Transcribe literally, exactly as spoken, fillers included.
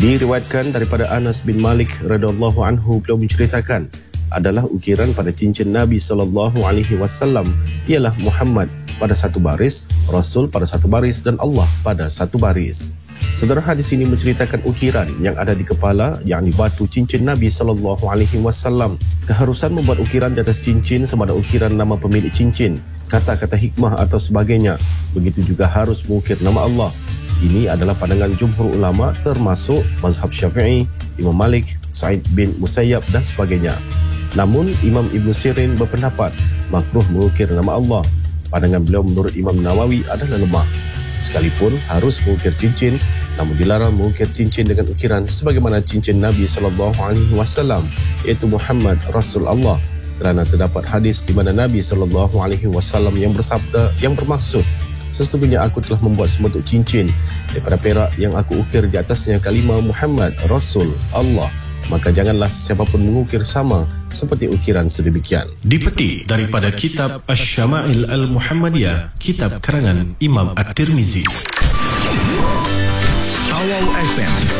Diriwayatkan daripada Anas bin Malik radhiyallahu anhu, beliau menceritakan adalah ukiran pada cincin Nabi sallallahu alaihi wasallam ialah Muhammad pada satu baris, Rasul pada satu baris dan Allah pada satu baris. Saudara, hadis ini menceritakan ukiran yang ada di kepala, yakni batu cincin Nabi sallallahu alaihi wasallam. Keharusan membuat ukiran di atas cincin sama ada ukiran nama pemilik cincin, kata-kata hikmah atau sebagainya. Begitu juga harus mengukir nama Allah. Ini adalah pandangan jumhur ulama termasuk mazhab Syafi'i, Imam Malik, Sa'id bin Musayyab dan sebagainya. Namun Imam Ibn Sirin berpendapat makruh mengukir nama Allah. Pandangan beliau menurut Imam Nawawi adalah lemah. Sekalipun harus mengukir cincin, namun dilarang mengukir cincin dengan ukiran sebagaimana cincin Nabi sallallahu alaihi wasallam, iaitu Muhammad Rasul Allah, kerana terdapat hadis di mana Nabi sallallahu alaihi wasallam yang bersabda yang bermaksud, sesungguhnya aku telah membuat sebentuk cincin daripada perak yang aku ukir di atasnya kalimah Muhammad Rasul Allah. Maka janganlah siapapun mengukir sama seperti ukiran sedemikian. Dipetik daripada kitab Asy-Syama'il Al-Muhammadiyah, kitab karangan Imam At-Tirmizi. Awal F M